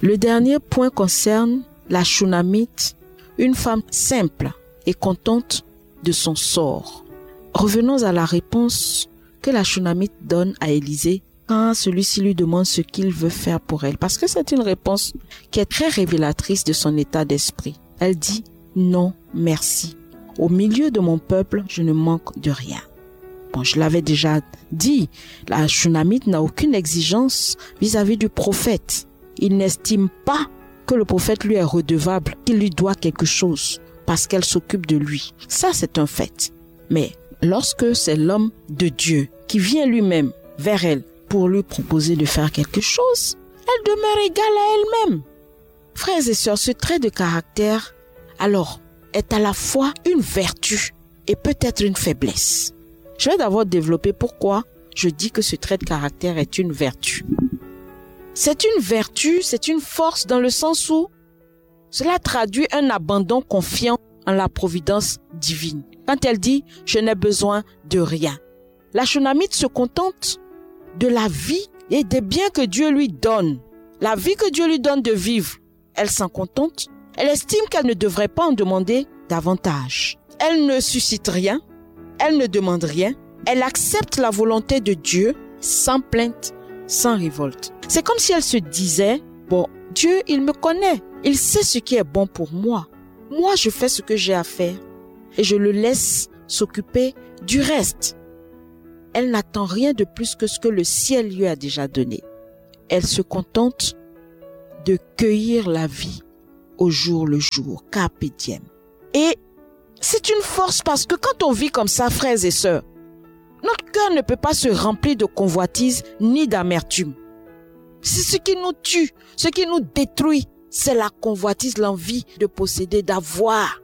Le dernier point concerne la Shunammite, une femme simple et contente de son sort. Revenons à la réponse que la Shunammite donne à Élisée quand celui-ci lui demande ce qu'il veut faire pour elle. Parce que c'est une réponse qui est très révélatrice de son état d'esprit. Elle dit « Non, merci. Au milieu de mon peuple, je ne manque de rien. » Bon, je l'avais déjà dit, la Shunammite n'a aucune exigence vis-à-vis du prophète. Il n'estime pas que le prophète lui est redevable, qu'il lui doit quelque chose parce qu'elle s'occupe de lui. Ça, c'est un fait. Mais lorsque c'est l'homme de Dieu qui vient lui-même vers elle pour lui proposer de faire quelque chose, elle demeure égale à elle-même. Frères et sœurs, ce trait de caractère, alors, est à la fois une vertu et peut-être une faiblesse. Je vais d'abord développer pourquoi je dis que ce trait de caractère est une vertu. C'est une vertu, c'est une force dans le sens où cela traduit un abandon confiant en la providence divine. Quand elle dit « je n'ai besoin de rien », la Shunammite se contente de la vie et des biens que Dieu lui donne. La vie que Dieu lui donne de vivre, elle s'en contente. Elle estime qu'elle ne devrait pas en demander davantage. Elle ne suscite rien, elle ne demande rien. Elle accepte la volonté de Dieu sans plainte, sans révolte. C'est comme si elle se disait « Bon, Dieu, il me connaît. Il sait ce qui est bon pour moi. Moi, je fais ce que j'ai à faire et je le laisse s'occuper du reste. » Elle n'attend rien de plus que ce que le ciel lui a déjà donné. Elle se contente de cueillir la vie au jour le jour, carpe diem. Et c'est une force parce que quand on vit comme ça, frères et sœurs, notre cœur ne peut pas se remplir de convoitise ni d'amertume. C'est ce qui nous tue, ce qui nous détruit, c'est la convoitise, l'envie de posséder, d'avoir.